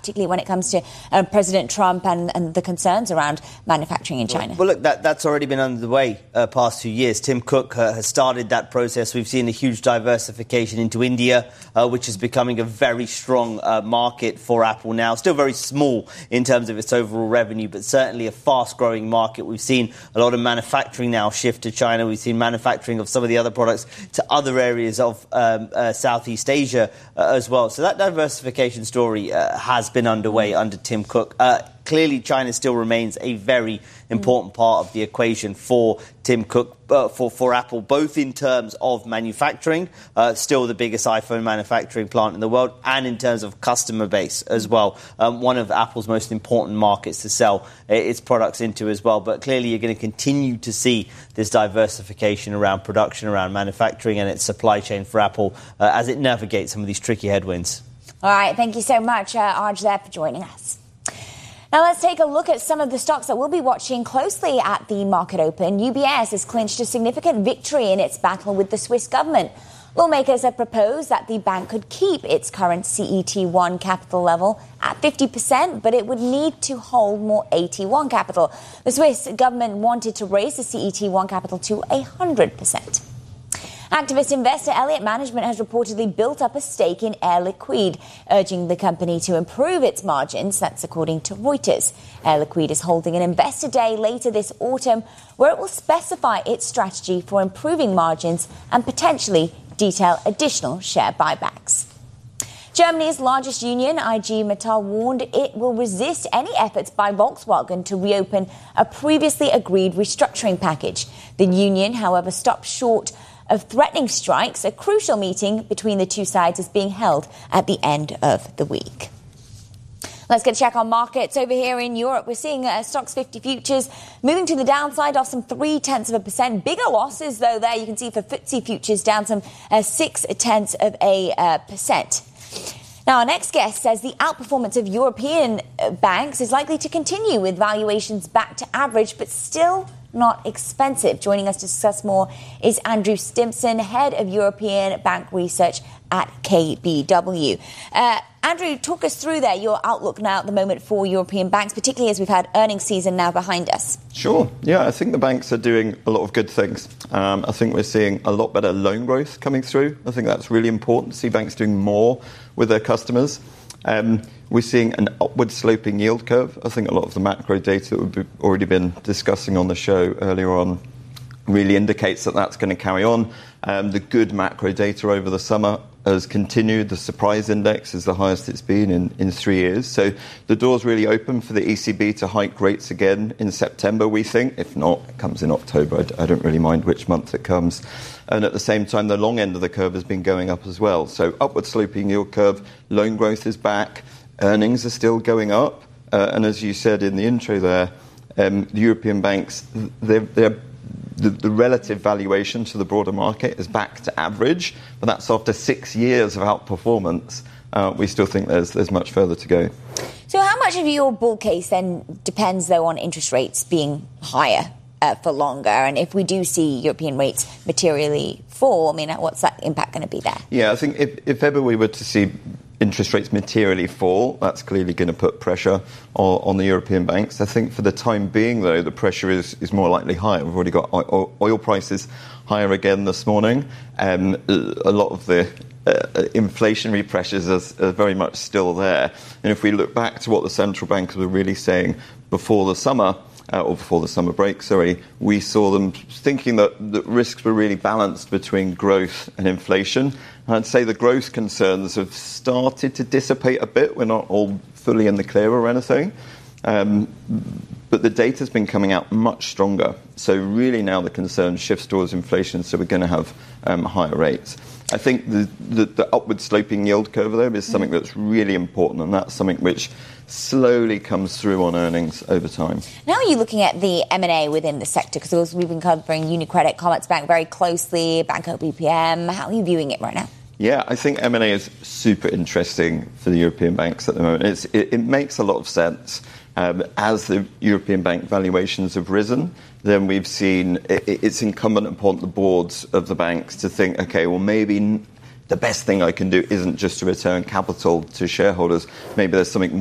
particularly when it comes to President Trump and the concerns around manufacturing in China? Well, look, that's already been underway past few years. Tim Cook has started that process. We've seen a huge diversification into India, which is becoming a very strong market for Apple now. Still very small in terms of its overall revenue, but certainly a fast-growing market. We've seen a lot of manufacturing now shift to China. We've seen manufacturing of some of the other products to other areas of Southeast Asia as well. So that diversification story has been underway under Tim Cook. Clearly, China still remains a very important part of the equation for Tim Cook, for Apple, both in terms of manufacturing, still the biggest iPhone manufacturing plant in the world, and in terms of customer base as well. One of Apple's most important markets to sell its products into as well. But clearly, you're going to continue to see this diversification around production, around manufacturing and its supply chain for Apple as it navigates some of these tricky headwinds. All right. Thank you so much, Arj, there for joining us. Now let's take a look at some of the stocks that we'll be watching closely at the market open. UBS has clinched a significant victory in its battle with the Swiss government. Lawmakers have proposed that the bank could keep its current CET1 capital level at 50%, but it would need to hold more AT1 capital. The Swiss government wanted to raise the CET1 capital to 100%. Activist investor Elliott Management has reportedly built up a stake in Air Liquide, urging the company to improve its margins. That's according to Reuters. Air Liquide is holding an investor day later this autumn where it will specify its strategy for improving margins and potentially detail additional share buybacks. Germany's largest union, IG Metall, warned it will resist any efforts by Volkswagen to reopen a previously agreed restructuring package. The union, however, stopped short of threatening strikes. A crucial meeting between the two sides is being held at the end of the week. Let's get a check on markets over here in Europe. We're seeing Stocks 50 futures moving to the downside off some 0.3%. Bigger losses, though, there you can see for FTSE futures down some 0.6%. Now, our next guest says the outperformance of European banks is likely to continue with valuations back to average, but still not expensive. Joining us to discuss more is Andrew Stimpson, head of European Bank Research at KBW. Andrew, talk us through there your outlook now at the moment for European banks, particularly as we've had earnings season now behind us. Sure. Yeah, I think the banks are doing a lot of good things. I think we're seeing a lot better loan growth coming through. I think that's really important to see banks doing more with their customers. We're seeing an upward sloping yield curve. I think a lot of the macro data that we've already been discussing on the show earlier on really indicates that that's going to carry on. The good macro data over the summer has continued. The surprise index is the highest it's been in 3 years. So the door's really open for the ECB to hike rates again in September, we think. If not, it comes in October. I don't really mind which month it comes. And at the same time, the long end of the curve has been going up as well. So upward sloping yield curve, loan growth is back, earnings are still going up. And as you said in the intro there, the European banks, the relative valuation to the broader market is back to average, but that's after 6 years of outperformance. We still think there's much further to go. So how much of your bull case then depends, though, on interest rates being higher for longer? And if we do see European rates materially fall, I mean, what's that impact going to be there? Yeah, I think if ever we were to see interest rates materially fall, that's clearly going to put pressure on the European banks. I think for the time being, though, the pressure is more likely higher. We've already got oil prices higher again this morning. A lot of the inflationary pressures are very much still there. And if we look back to what the central bankers were really saying before the summer, or before the summer break, we saw them thinking that risks were really balanced between growth and inflation. And I'd say the growth concerns have started to dissipate a bit. We're not all fully in the clear or anything. But the data's been coming out much stronger. So really now the concern shifts towards inflation, so we're going to have higher rates. I think the upward sloping yield curve, though, is something that's really important, and that's something which slowly comes through on earnings over time. Now are you looking at the M&A within the sector? Because we've been covering UniCredit, Commerzbank very closely, Banco BPM. How are you viewing it right now? Yeah, I think M&A is super interesting for the European banks at the moment. It makes a lot of sense. As the European bank valuations have risen, then we've seen it's incumbent upon the boards of the banks to think, okay, well, maybe the best thing I can do isn't just to return capital to shareholders. Maybe there's something more